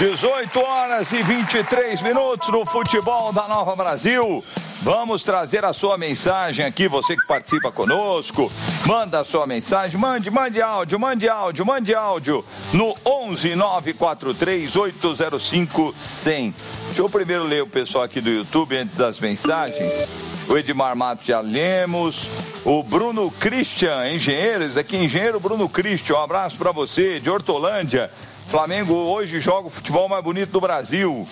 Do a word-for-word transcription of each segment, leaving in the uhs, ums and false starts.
dezoito horas e vinte e três minutos no Futebol da Nova Brasil. Vamos trazer a sua mensagem aqui, você que participa conosco. Manda a sua mensagem, mande, mande áudio, mande áudio, mande áudio no onze nove quatro três oito zero cinco cem. Deixa eu primeiro ler o pessoal aqui do YouTube antes das mensagens. O Edmar Matos já lemos. O Bruno Christian, engenheiro, esse aqui, engenheiro Bruno Christian, um abraço para você, de Hortolândia. Flamengo hoje joga o futebol mais bonito do Brasil.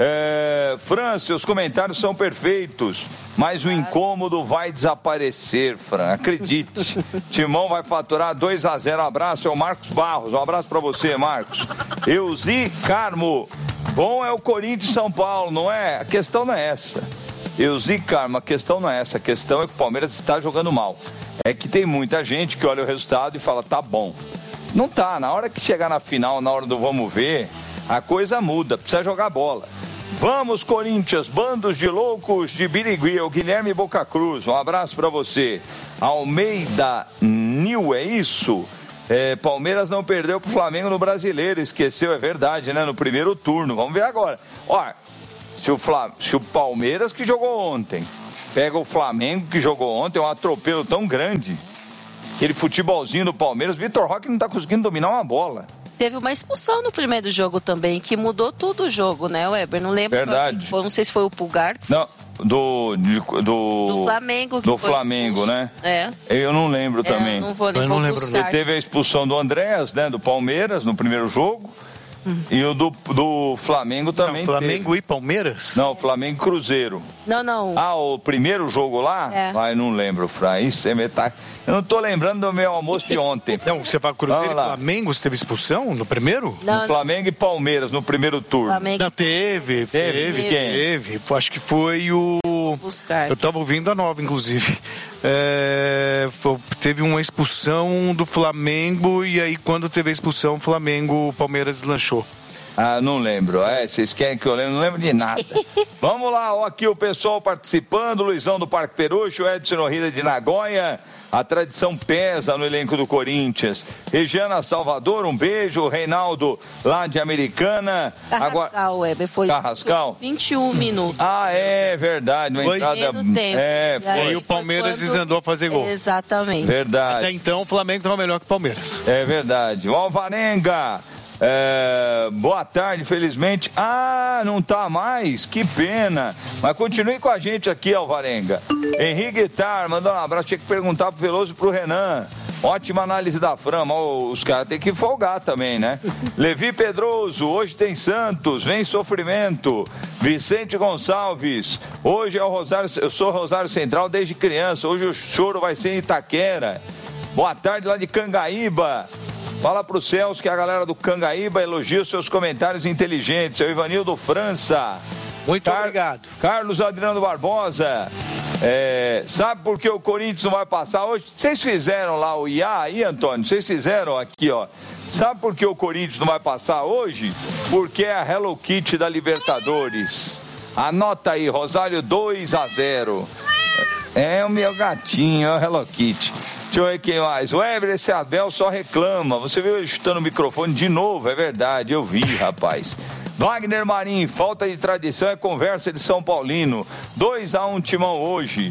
É, Fran, seus comentários são perfeitos, mas o incômodo vai desaparecer, Fran, acredite. Timão vai faturar dois a zero. Um abraço, é o Marcos Barros. Um abraço para você, Marcos. Euzi Carmo, bom é o Corinthians e São Paulo, não é? A questão não é essa. Euzi Carmo, a questão não é essa. A questão é que o Palmeiras está jogando mal. É que tem muita gente que olha o resultado e fala, tá bom. Não tá, na hora que chegar na final, na hora do vamos ver, a coisa muda, precisa jogar bola. Vamos, Corinthians, bandos de loucos de Birigui, o Guilherme Boca Cruz, um abraço pra você. Almeida Nil, é isso? É, Palmeiras não perdeu pro Flamengo no Brasileiro, esqueceu, é verdade, né, no primeiro turno, vamos ver agora. Ó, se o, Flam... se o Palmeiras que jogou ontem, pega o Flamengo que jogou ontem, é um atropelo tão grande. Aquele futebolzinho do Palmeiras, Vitor Roque não tá conseguindo dominar uma bola. Teve uma expulsão no primeiro jogo também, que mudou tudo o jogo, né, Weber? Não lembro. Verdade. Foi, não sei se foi o Pulgar. Que não, do, de, do... Do Flamengo. Que do foi Flamengo, expulso. né? É. Eu não lembro é, também. Eu não vou nem eu não lembro. Teve a expulsão do Andréas, né, do Palmeiras, no primeiro jogo. Hum. E o do, do Flamengo também. Não, Flamengo teve. E Palmeiras? Não, Flamengo e Cruzeiro. Não, não. Ah, o primeiro jogo lá? É. Ah, eu não lembro, Fra. Isso é metade. Eu não tô lembrando do meu almoço de ontem. Não, você fala Cruzeiro e Flamengo, você teve expulsão no primeiro? Não, no Flamengo não. E Palmeiras, no primeiro turno. Flamengo. Não, teve. Teve, teve quem? Teve. Acho que foi o... Buscar. Eu tava ouvindo a nova, inclusive. É... Foi... Teve uma expulsão do Flamengo e aí quando teve a expulsão, o Flamengo, o Palmeiras lanchou. Ah, não lembro. É, vocês querem que eu lembre? Não lembro de nada. Vamos lá, ó, aqui o pessoal participando. Luizão do Parque Perucho, Edson Ohira de Nagoya. A tradição pesa no elenco do Corinthians. Regiana Salvador, um beijo. Reinaldo, lá de Americana. Carrascal, Agora... Weber, foi Carrascal? vinte e um minutos. Ah, é verdade. Uma foi entrada... tempo. É, foi. E aí o Palmeiras quando... desandou a fazer gol. Exatamente. Verdade. Até então o Flamengo estava melhor que o Palmeiras. É verdade. O Alvarenga. É, boa tarde, felizmente. Ah, não tá mais? Que pena. Mas continue com a gente aqui, Alvarenga. Henrique Guitar, mandando um abraço. Tinha que perguntar pro Veloso e pro Renan. Ótima análise da Fran. Os caras têm que folgar também, né? Levi Pedroso, hoje tem Santos, vem sofrimento. Vicente Gonçalves, hoje é o Rosário, eu sou Rosário Central desde criança. Hoje o choro vai ser em Itaquera. Boa tarde lá de Cangaíba. Fala pro Celso que a galera do Cangaíba elogia os seus comentários inteligentes. É o Ivanildo França. Muito Car... obrigado. Carlos Adriano Barbosa. É... Sabe por que o Corinthians não vai passar hoje? Vocês fizeram lá o I A aí, Antônio? Vocês fizeram aqui, ó. Sabe por que o Corinthians não vai passar hoje? Porque é a Hello Kitty da Libertadores. Anota aí, Rosário dois a zero. É o meu gatinho, é o Hello Kitty. Deixa eu ver quem mais. O Weber, esse Abel só reclama. Você viu ele chutando o microfone de novo? É verdade, eu vi, rapaz. Wagner Marim, falta de tradição é conversa de São Paulino. dois a um Timão hoje.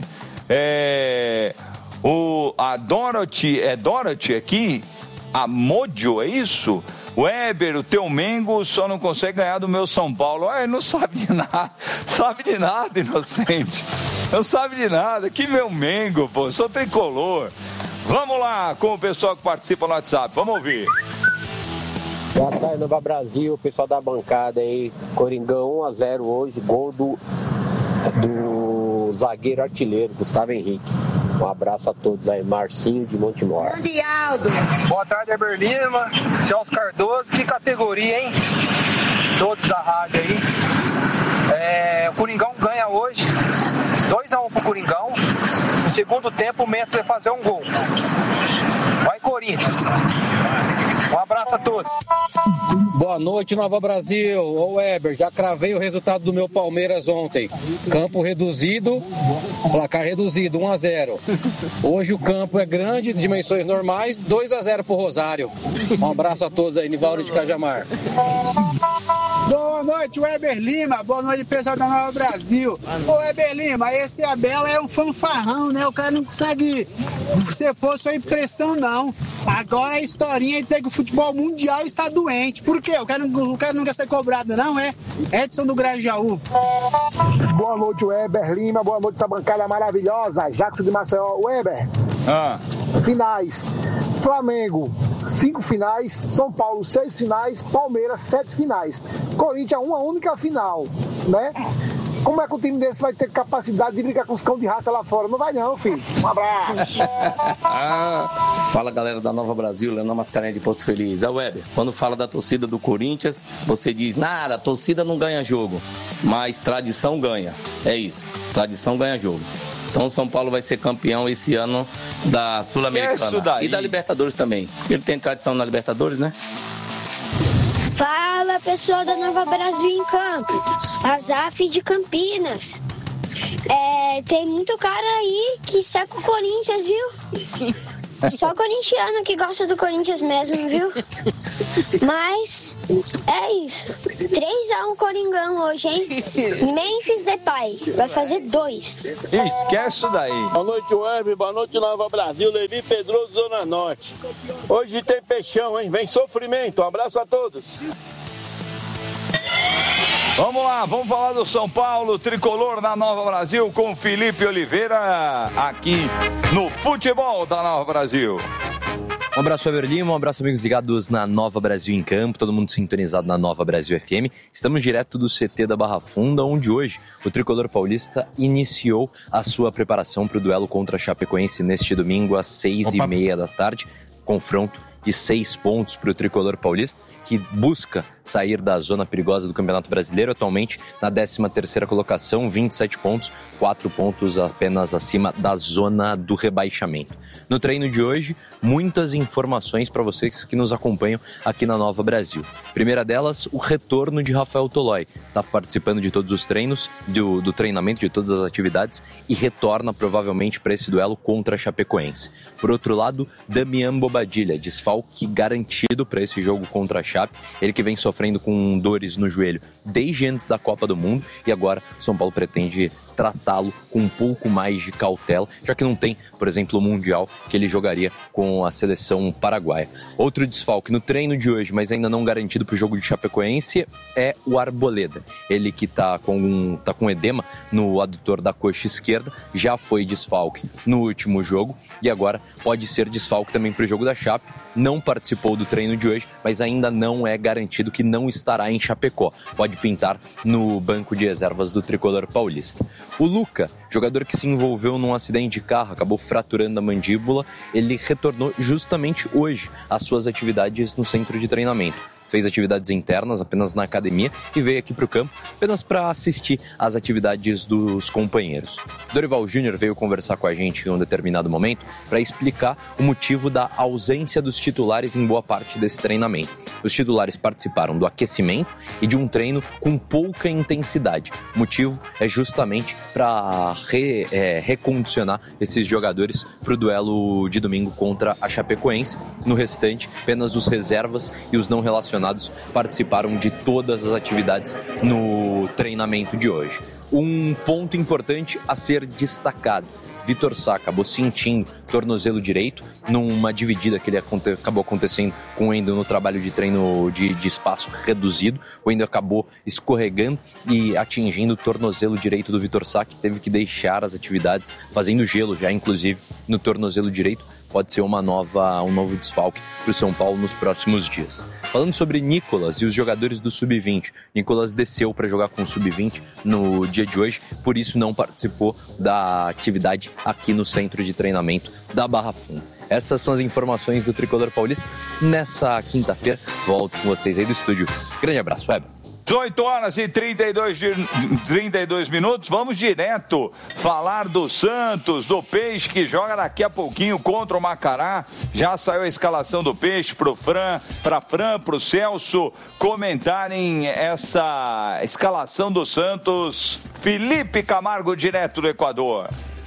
É... O... A Dorothy, é Dorothy aqui? A Modio, é isso? Weber, o teu Mengo só não consegue ganhar do meu São Paulo. Ah, não sabe de nada. Sabe de nada, inocente. Não sabe de nada. Que meu Mengo, pô. Sou tricolor. Vamos lá com o pessoal que participa no WhatsApp. Vamos ouvir. Boa tarde, Nova Brasil. Pessoal da bancada aí. Coringão um a zero hoje. Gol do, do zagueiro artilheiro, Gustavo Henrique. Um abraço a todos aí. Marcinho de Montemor. Boa tarde, Eber Lima. Celso Cardoso. Que categoria, hein? Todos da rádio aí. É, o Coringão ganha hoje. dois a um pro Coringão. No segundo tempo, o Mendes vai fazer um gol. Vai, Corinthians. Um abraço a todos. Boa Boa noite, Nova Brasil. Ô Weber, já cravei o resultado do meu Palmeiras ontem. Campo reduzido, placar reduzido, um a zero. Hoje o campo é grande, dimensões normais, dois a zero pro Rosário. Um abraço a todos aí, Nivaldo de Cajamar. Boa noite, Weber Lima. Boa noite, pessoal da Nova Brasil. Ô, Weber Lima, esse Abel é um fanfarrão, né? O cara não consegue você pôr sua impressão, não. Agora a historinha é dizer que o futebol mundial está doente. Por quê? O cara, não, o cara não quer ser cobrado, não, é? Edson do Grajaú. Boa noite, Weber Lima. Boa noite, essa bancada maravilhosa. Jacques de Maceió. Weber. Ah. Finais. Flamengo, cinco finais. São Paulo, seis finais. Palmeiras, sete finais. Corinthians, uma única final, né? Como é que o time desse vai ter capacidade de brigar com os cão de raça lá fora? Não vai não, filho. Um abraço. Fala, galera da Nova Brasil, Leonardo Mascarenhas de Porto Feliz. É o Weber, quando fala da torcida do Corinthians, você diz, nada, a torcida não ganha jogo, mas tradição ganha. É isso, tradição ganha jogo. Então o São Paulo vai ser campeão esse ano da Sul-Americana e da Libertadores também. Ele tem tradição na Libertadores, né? Fala, pessoal da Nova Brasil em Campo, Azaf de Campinas. É, tem muito cara aí que seca o Corinthians, viu? Só corintiano que gosta do Corinthians mesmo, viu? Mas é isso. três a um Coringão hoje, hein? Memphis Depay vai fazer dois. Esquece isso daí. Boa noite, Web. Boa noite, Nova Brasil. Levi Pedroso, Zona Norte. Hoje tem peixão, hein? Vem sofrimento. Um abraço a todos. Vamos lá, vamos falar do São Paulo, tricolor na Nova Brasil com Felipe Oliveira, aqui no Futebol da Nova Brasil. Um abraço, Weber Lima, um abraço, amigos ligados na Nova Brasil em Campo, todo mundo sintonizado na Nova Brasil F M. Estamos direto do C T da Barra Funda, onde hoje o tricolor paulista iniciou a sua preparação para o duelo contra a Chapecoense neste domingo às seis Opa. e meia da tarde. Confronto de seis pontos para o tricolor paulista, que busca sair da zona perigosa do Campeonato Brasileiro, atualmente na décima terceira colocação, vinte e sete pontos, quatro pontos apenas acima da zona do rebaixamento. No treino de hoje, muitas informações para vocês que nos acompanham aqui na Nova Brasil. Primeira delas, o retorno de Rafael Tolói. Está participando de todos os treinos, do, do treinamento, de todas as atividades e retorna provavelmente para esse duelo contra a Chapecoense. Por outro lado, Damian Bobadilla, desfalque garantido para esse jogo contra a Chape, ele que vem sofrendo com dores no joelho desde antes da Copa do Mundo e agora São Paulo pretende tratá-lo com um pouco mais de cautela, já que não tem, por exemplo, o Mundial que ele jogaria com a seleção paraguaia. Outro desfalque no treino de hoje, mas ainda não garantido para o jogo de Chapecoense, é o Arboleda. Ele que está com, tá com edema no adutor da coxa esquerda, já foi desfalque no último jogo e agora pode ser desfalque também para o jogo da Chape. Não participou do treino de hoje, mas ainda não é garantido que não estará em Chapecó. Pode pintar no banco de reservas do tricolor paulista. O Luca, jogador que se envolveu num acidente de carro, acabou fraturando a mandíbula, ele retornou justamente hoje às suas atividades no centro de treinamento. Fez atividades internas apenas na academia e veio aqui para o campo apenas para assistir às atividades dos companheiros. Dorival Júnior veio conversar com a gente em um determinado momento para explicar o motivo da ausência dos titulares em boa parte desse treinamento. Os titulares participaram do aquecimento e de um treino com pouca intensidade. O motivo é justamente para re, é, recondicionar esses jogadores para o duelo de domingo contra a Chapecoense. No restante, apenas os reservas e os não relacionados participaram de todas as atividades no treinamento de hoje. Um ponto importante a ser destacado: Vitor Sá acabou sentindo tornozelo direito numa dividida que ele aconte- acabou acontecendo com o Wendel no trabalho de treino de, de espaço reduzido. O Wendel acabou escorregando e atingindo o tornozelo direito do Vitor Sá, que teve que deixar as atividades, fazendo gelo já, inclusive, no tornozelo direito. Pode ser uma nova, um novo desfalque para o São Paulo nos próximos dias. Falando sobre Nicolas e os jogadores do sub vinte, Nicolas desceu para jogar com o sub vinte no dia de hoje, por isso não participou da atividade aqui no centro de treinamento da Barra Funda. Essas são as informações do tricolor paulista nessa quinta-feira. Volto com vocês aí do estúdio. Grande abraço, Web. dezoito horas e trinta e dois, trinta e dois minutos, vamos direto falar do Santos, do Peixe, que joga daqui a pouquinho contra o Macará. Já saiu a escalação do Peixe pro Fran, pra Fran, pro Celso comentarem essa escalação do Santos. Felipe Camargo, direto do Equador.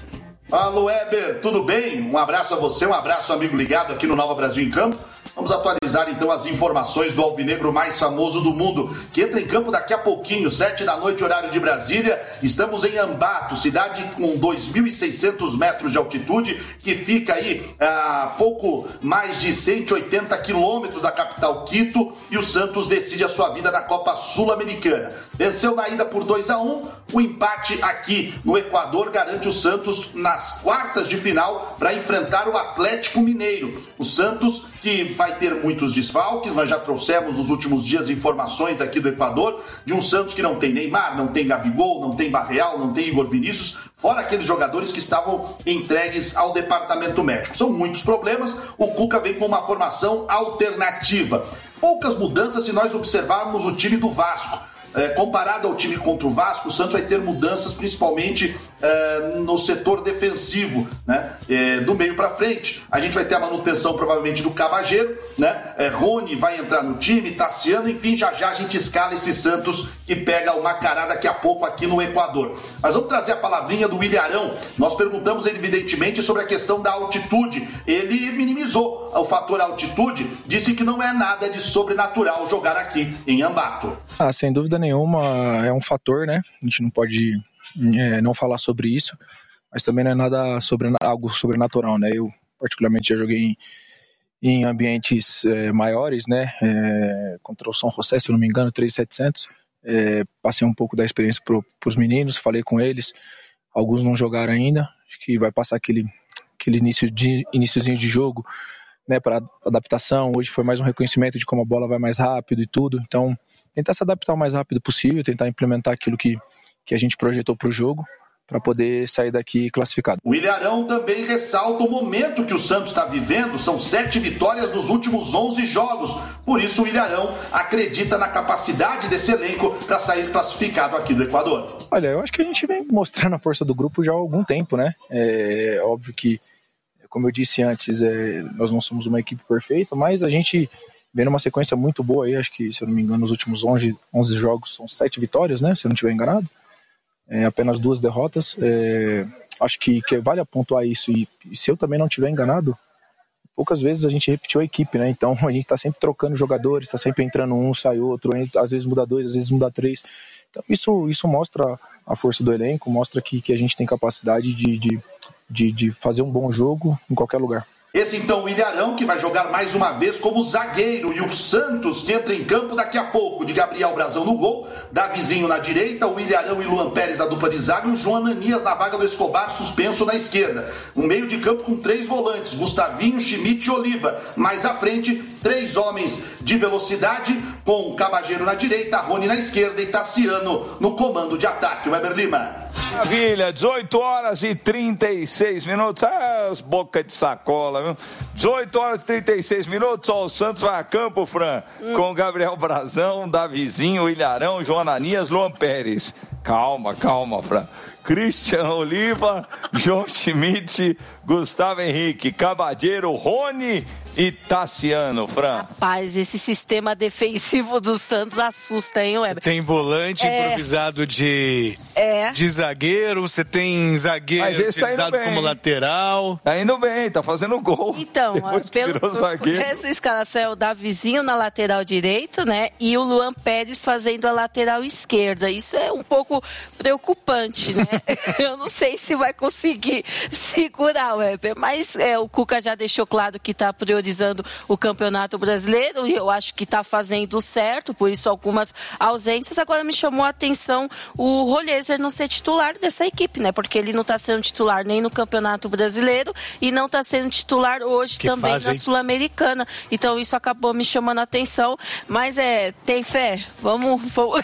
Alô, Weber, tudo bem? Um abraço a você, um abraço, amigo ligado aqui no Nova Brasil em Campo. Vamos atualizar então as informações do alvinegro mais famoso do mundo, que entra em campo daqui a pouquinho, sete da noite, horário de Brasília. Estamos em Ambato, cidade com dois mil e seiscentos metros de altitude, que fica aí a pouco mais de cento e oitenta quilômetros da capital Quito, e o Santos decide a sua vida na Copa Sul-Americana. Venceu na ida por dois a um, o empate aqui no Equador garante o Santos nas quartas de final para enfrentar o Atlético Mineiro. O Santos que vai ter muitos desfalques, nós já trouxemos nos últimos dias informações aqui do Equador, de um Santos que não tem Neymar, não tem Gabigol, não tem Barreal, não tem Igor Vinícius, fora aqueles jogadores que estavam entregues ao departamento médico. São muitos problemas, o Cuca vem com uma formação alternativa. Poucas mudanças se nós observarmos o time do Vasco. É, comparado ao time contra o Vasco, o Santos vai ter mudanças principalmente é, no setor defensivo, né? É, do meio para frente. A gente vai ter a manutenção provavelmente do Cabageiro, né? É, Rony vai entrar no time, Tassiano, enfim, já já a gente escala esse Santos que pega o Macará daqui a pouco aqui no Equador. Mas vamos trazer a palavrinha do Ilharão. Nós perguntamos evidentemente sobre a questão da altitude. Ele minimizou o fator altitude, disse que não é nada de sobrenatural jogar aqui em Ambato. Ah, sem dúvida nenhuma, é um fator, né? A gente não pode é, não falar sobre isso, mas também não é nada sobre, algo sobrenatural, né? Eu, particularmente, já joguei em, em ambientes é, maiores, né? É, contra o São José, se eu não me engano, três mil e setecentos. É, passei um pouco da experiência para os meninos, falei com eles, alguns não jogaram ainda, acho que vai passar aquele, aquele início de, iniciozinho de jogo, né, para adaptação. Hoje foi mais um reconhecimento de como a bola vai mais rápido e tudo, então tentar se adaptar o mais rápido possível, tentar implementar aquilo que, que a gente projetou para o jogo, para poder sair daqui classificado. O Ilharão também ressalta o momento que o Santos está vivendo, são sete vitórias nos últimos onze jogos, por isso o Ilharão acredita na capacidade desse elenco para sair classificado aqui do Equador. Olha, eu acho que a gente vem mostrando a força do grupo já há algum tempo, né? É óbvio que, como eu disse antes, é, nós não somos uma equipe perfeita, mas a gente vem numa sequência muito boa aí, acho que, se eu não me engano, nos últimos onze, onze jogos são sete vitórias, né? Se eu não estiver enganado. É, apenas duas derrotas. É, acho que, que vale pontuar isso, e, e se eu também não estiver enganado, poucas vezes a gente repetiu a equipe, né? Então a gente está sempre trocando jogadores, está sempre entrando um, sai outro, às vezes muda dois, às vezes muda três. Então isso, isso mostra a força do elenco, mostra que, que a gente tem capacidade de, de, de, de fazer um bom jogo em qualquer lugar. Esse então o Ilharão, que vai jogar mais uma vez como zagueiro, e o Santos que entra em campo daqui a pouco, de Gabriel Brazão no gol, Davizinho na direita, o Ilharão e Luan Pérez na dupla de zaga, e o João Ananias na vaga do Escobar, suspenso na esquerda. Um meio de campo com três volantes, Gustavinho, Schmidt e Oliva. Mais à frente, três homens de velocidade, com Cabageiro na direita, Rony na esquerda e Tassiano no comando de ataque. Weber Lima. Maravilha, dezoito horas e trinta e seis minutos, ah, as bocas de sacola, viu? dezoito horas e trinta e seis minutos, ó, o Santos vai a campo, Fran, hum. com Gabriel Brazão, Davizinho, Ilharão, João Ananias, Luan Pérez. Calma, calma, Fran. Christian Oliva, João Schmidt, Gustavo Henrique, Cabageiro, Rony e Tassiano, Fran. Rapaz, esse sistema defensivo do Santos assusta, hein, Weber? Você tem volante é... improvisado de, é. de zagueiro, você tem zagueiro utilizado tá como lateral. Tá indo bem, tá fazendo gol. Então, pelo, por essa escalação é o Davizinho na lateral direito, né? E o Luan Pérez fazendo a lateral esquerda. Isso é um pouco preocupante, né? Eu não sei se vai conseguir segurar, Weber, mas é, o Cuca já deixou claro que tá priorizando o Campeonato Brasileiro, e eu acho que está fazendo certo, por isso algumas ausências. Agora me chamou a atenção o Rollieser não ser titular dessa equipe, né? Porque ele não está sendo titular nem no Campeonato Brasileiro e não está sendo titular hoje que também faz, na Sul-Americana. Então isso acabou me chamando a atenção, mas é, tem fé. Vamos, vamos,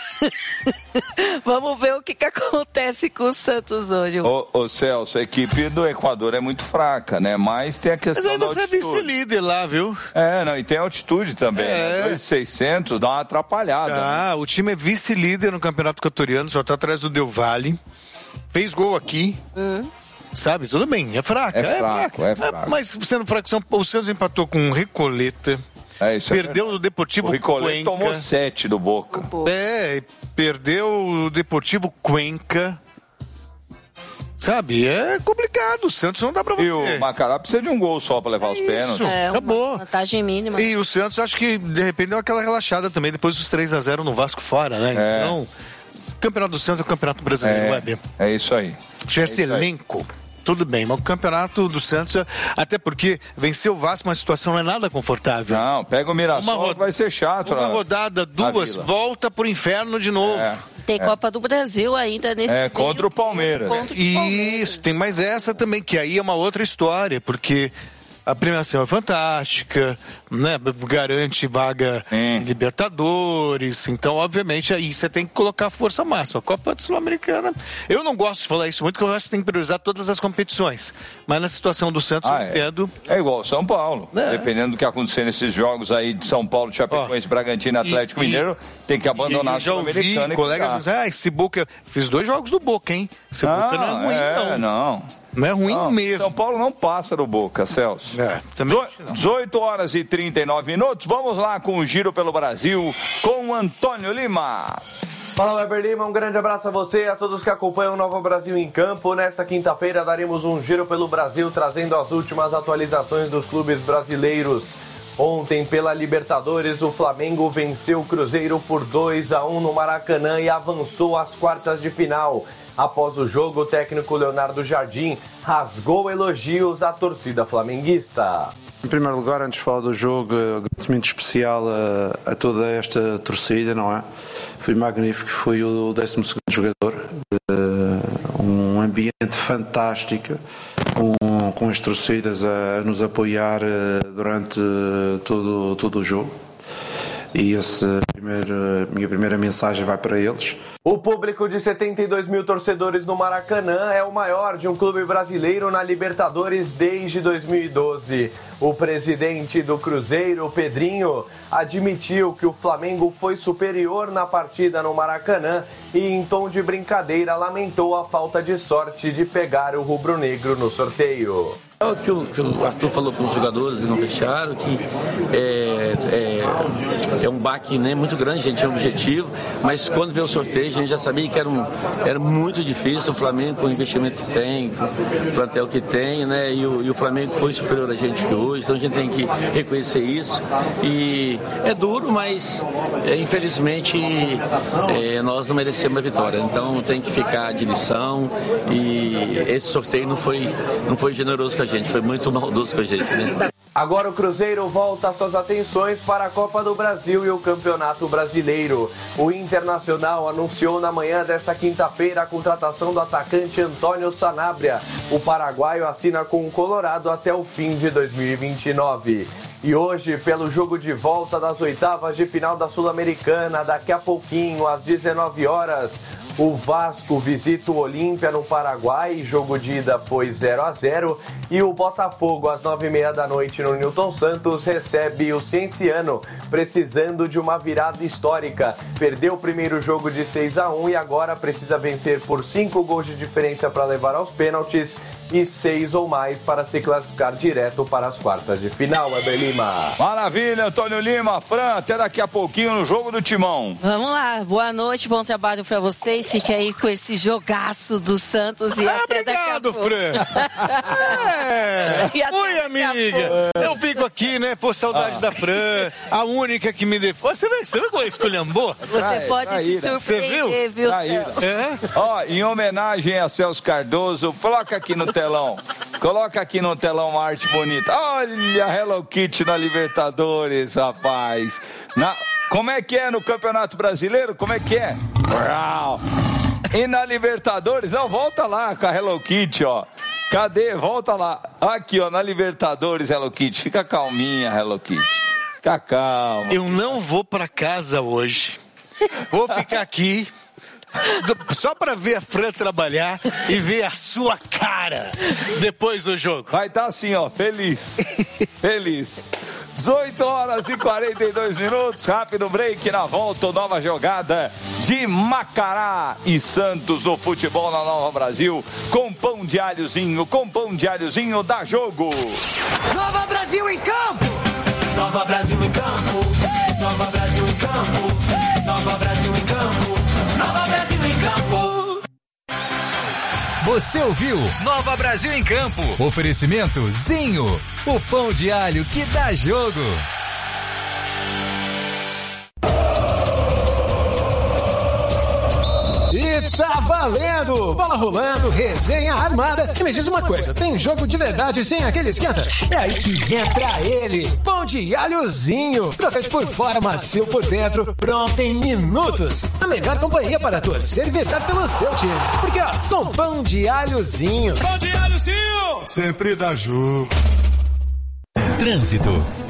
vamos ver o que, que acontece com o Santos hoje. Ô, ô Celso, a equipe do Equador é muito fraca, né? Mas tem a questão mas ainda da você é vice-líder lá lá, viu? É, não, e tem altitude também, é. né? dois mil e seiscentos, dá uma atrapalhada. Ah, né? O time é vice-líder no Campeonato Equatoriano, só tá atrás do Del Valle. Fez gol aqui. Hum. Sabe, tudo bem, é fraca. É, é fraco, é fraco. É, mas sendo fraco, o Santos empatou com o Recoleta. É, isso perdeu é o Deportivo Cuenca. O Recoleta Cuenca. tomou sete do Boca. É, perdeu o Deportivo Cuenca. Sabe, é complicado, o Santos não dá pra você. E o Macará precisa de um gol só pra levar é os pênaltis. É, acabou. Vantagem mínima. E o Santos, acho que de repente deu aquela relaxada também, depois dos três a zero no Vasco fora, né? É. Então, o Campeonato do Santos é o Campeonato Brasileiro, é, Weber. É isso aí. Se tivesse é isso elenco, aí. Tudo bem, mas o Campeonato do Santos, até porque vencer o Vasco, uma situação não é nada confortável. Não, pega o Mirassol, uma ro- vai ser chato. Uma na, rodada, duas, volta pro inferno de novo. É. Tem é. Copa do Brasil ainda nesse É, contra o Palmeiras. Contra o Palmeiras. Isso, tem mais essa também, que aí é uma outra história, porque a premiação é fantástica, né? Garante vaga em Libertadores. Então, obviamente, aí você tem que colocar força máxima. A Copa Sul-Americana, eu não gosto de falar isso muito, porque eu acho que você tem que priorizar todas as competições. Mas na situação do Santos, ah, eu entendo. É, é igual o São Paulo. É. Dependendo do que acontecer nesses jogos aí de São Paulo, Chapecoense, Bragantino, Atlético e, Mineiro, tem que abandonar e, a já ouvi Sul-Americana. colegas dizendo, ah, esse Boca... Fiz dois jogos do Boca, hein? Esse não, Boca não é ruim, é, não. não. Não é ruim não, mesmo. São Paulo não passa do Boca, Celso. É, também não. dezoito horas e trinta e nove minutos. Vamos lá com o Giro pelo Brasil com o Antônio Lima. Fala, Weber Lima, um grande abraço a você e a todos que acompanham o Nova Brasil em Campo. Nesta quinta-feira daremos um giro pelo Brasil, trazendo as últimas atualizações dos clubes brasileiros. Ontem, pela Libertadores, o Flamengo venceu o Cruzeiro por dois a um no Maracanã e avançou às quartas de final. Após o jogo, o técnico Leonardo Jardim rasgou elogios à torcida flamenguista. Em primeiro lugar, antes de falar do jogo, agradecimento especial a, a toda esta torcida, não é? Foi magnífico, foi o décimo segundo jogador, uh, um ambiente fantástico, com, com as torcidas a, a nos apoiar uh, durante uh, todo, todo o jogo. E essa primeira, minha primeira mensagem vai para eles. O público de setenta e dois mil torcedores no Maracanã é o maior de um clube brasileiro na Libertadores desde dois mil e doze. O presidente do Cruzeiro, Pedrinho, admitiu que o Flamengo foi superior na partida no Maracanã e, em tom de brincadeira, lamentou a falta de sorte de pegar o rubro-negro no sorteio. É o que o, que o Arthur falou com os jogadores e não fecharam, que é, é, é um baque, né, muito grande, a gente tinha um objetivo, mas quando veio o sorteio a gente já sabia que era, um, era muito difícil. O Flamengo, com o investimento que tem, com o plantel que tem, né, e o, e o Flamengo foi superior a gente que hoje, então a gente tem que reconhecer isso. E é duro, mas é, infelizmente é, nós não merecemos a vitória, então tem que ficar de lição, e esse sorteio não foi, não foi generoso com a gente. gente, foi muito maldoso com a gente, né? Agora o Cruzeiro volta suas atenções para a Copa do Brasil e o Campeonato Brasileiro. O Internacional anunciou na manhã desta quinta-feira a contratação do atacante Antônio Sanabria. O paraguaio assina com o Colorado até o fim de dois mil e vinte e nove. E hoje, pelo jogo de volta das oitavas de final da Sul-Americana, daqui a pouquinho, às dezenove horas, o Vasco visita o Olímpia no Paraguai, jogo de ida foi zero a zero, e o Botafogo, às nove e meia da noite no Newton Santos, recebe o Cienciano, precisando de uma virada histórica. Perdeu o primeiro jogo de seis a um e agora precisa vencer por cinco gols de diferença para levar aos pênaltis e seis ou mais para se classificar direto para as quartas de final, Weber Lima. Maravilha, Antônio Lima. Fran, até daqui a pouquinho no Jogo do Timão. Vamos lá, boa noite, bom trabalho para vocês. Fique aí com esse jogaço do Santos e ah, até obrigado, daqui a Fran. é. Oi, amiga. Eu fico aqui, né, por saudade ah. da Fran, a única que me defende. Você vê, você vê como é esculhambou? Você Trai, pode traíra. se surpreender, Você viu, viu Celso? É? Ó, em homenagem a Celso Cardoso, coloca aqui no telão. Coloca aqui no telão uma arte bonita. Olha a Hello Kitty na Libertadores, rapaz. Na... Como é que é no Campeonato Brasileiro? Como é que é? E na Libertadores? Não, volta lá com a Hello Kitty, ó. Cadê? Volta lá. Aqui, ó, na Libertadores, Hello Kitty. Fica calminha, Hello Kitty. Fica calma. Eu não vou pra casa hoje. Vou ficar aqui Só pra ver a Fran trabalhar e ver a sua cara depois do jogo. Vai estar tá assim, ó, feliz. Feliz. dezoito horas e quarenta e dois minutos, rápido break, na volta, nova jogada de Macará e Santos no futebol na Nova Brasil, com pão de alhozinho, com pão de alhozinho dá jogo. Nova Brasil em campo! Nova Brasil em campo! Nova Brasil em campo! Nova Brasil em campo! Nova Brasil em campo! Você ouviu Nova Brasil em Campo. Oferecimento Zinho, o pão de alho que dá jogo. E tá valendo! Bola rolando, resenha armada. E me diz uma coisa, tem jogo de verdade sem aquele esquenta? É aí que entra ele, pão de alhozinho. Crocante por fora, macio por dentro, pronto em minutos. A melhor companhia para torcer e vibrar pelo seu time. Porque ó, com pão de alhozinho. Pão de alhozinho! Sempre dá jogo. Trânsito.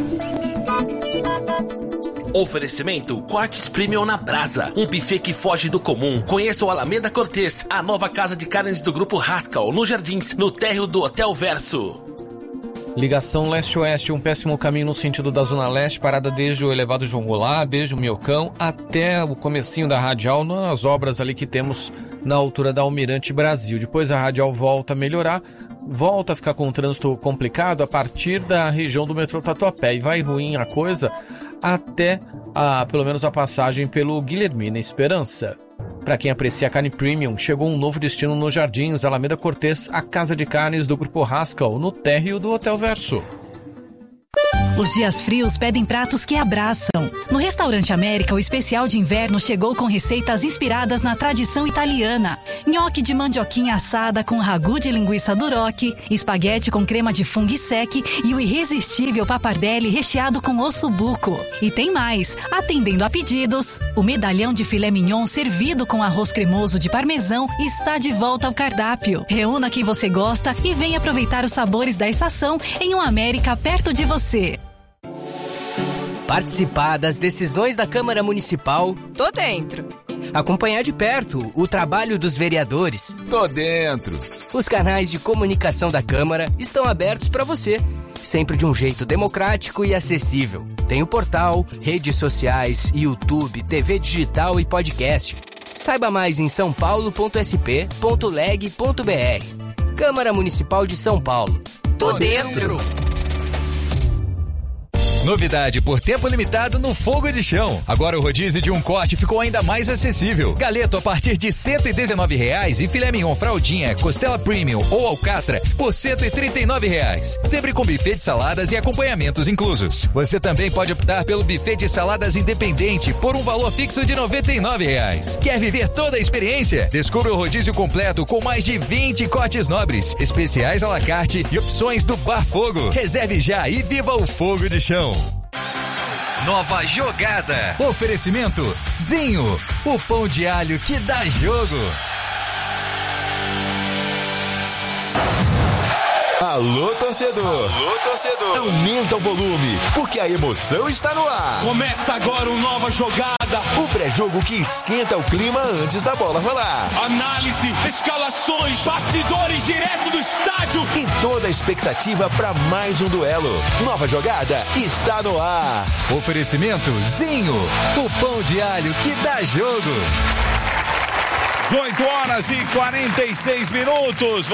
Oferecimento Cortes Premium na Brasa, um buffet que foge do comum. Conheça o Alameda Cortez, a nova casa de carnes do Grupo Haskell, no Jardins, no térreo do Hotel Verso. Ligação leste-oeste, um péssimo caminho no sentido da Zona Leste, parada desde o elevado João Goulart, desde o Miocão até o comecinho da Radial, nas obras ali que temos na altura da Almirante Brasil. Depois a Radial volta a melhorar, volta a ficar com um trânsito complicado a partir da região do metrô Tatuapé, e vai ruim a coisa até a, pelo menos a passagem pelo Guilhermina Esperança. Para quem aprecia a carne premium, chegou um novo destino nos Jardins, Alameda Cortez, a casa de carnes do Grupo Haskell, no térreo do Hotel Verso. Os dias frios pedem pratos que abraçam. No Restaurante América, o especial de inverno chegou com receitas inspiradas na tradição italiana. Nhoque de mandioquinha assada com ragu de linguiça duroc, espaguete com crema de fungo sec e o irresistível pappardelle recheado com ossobuco. E tem mais, atendendo a pedidos, o medalhão de filé mignon servido com arroz cremoso de parmesão está de volta ao cardápio. Reúna quem você gosta e venha aproveitar os sabores da estação em um América perto de você. Participar das decisões da Câmara Municipal? Tô dentro. Acompanhar de perto o trabalho dos vereadores? Tô dentro. Os canais de comunicação da Câmara estão abertos para você, sempre de um jeito democrático e acessível. Tem o portal, redes sociais, YouTube, T V digital e podcast. Saiba mais em são paulo ponto s p ponto leg ponto b r. Câmara Municipal de São Paulo. Tô dentro. Novidade por tempo limitado no Fogo de Chão. Agora o rodízio de um corte ficou ainda mais acessível. Galeto a partir de cento e dezenove reais e filé mignon fraldinha, costela premium ou alcatra por cento e trinta e nove reais. Sempre com buffet de saladas e acompanhamentos inclusos. Você também pode optar pelo buffet de saladas independente por um valor fixo de noventa e nove reais. Quer viver toda a experiência? Descubra o rodízio completo com mais de vinte cortes nobres, especiais à la carte e opções do Bar Fogo. Reserve já e viva o Fogo de Chão. Nova jogada. Oferecimento Zinho, o pão de alho que dá jogo. Alô, torcedor! Alô, torcedor! Aumenta o volume, porque a emoção está no ar. Começa agora o Nova Jogada. O pré-jogo que esquenta o clima antes da bola rolar. Análise, escalações, bastidores direto do estádio. E toda a expectativa para mais um duelo. Nova Jogada está no ar. Oferecimento Zinho, o pão de alho que dá jogo. dezoito horas e quarenta e seis minutos.